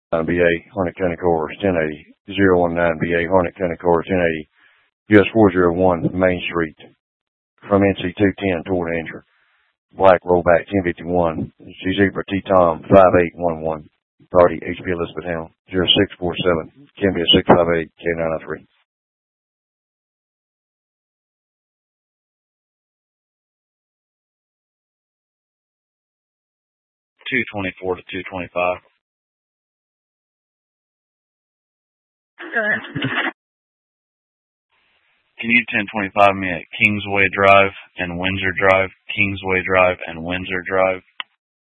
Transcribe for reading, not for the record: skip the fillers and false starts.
BA, Harnett County Corps, 1080. 019 BA, Harnett County Corps, 1080. US 401 Main Street from NC 210 toward Andrew. Black rollback 1051. G Zebra T Tom 5811. Party HP Elizabeth Hound 0647. Cambia 658 K993. 224 to 225. Go ahead. Can you 1025 me at Kingsway Drive and Windsor Drive, Kingsway Drive and Windsor Drive?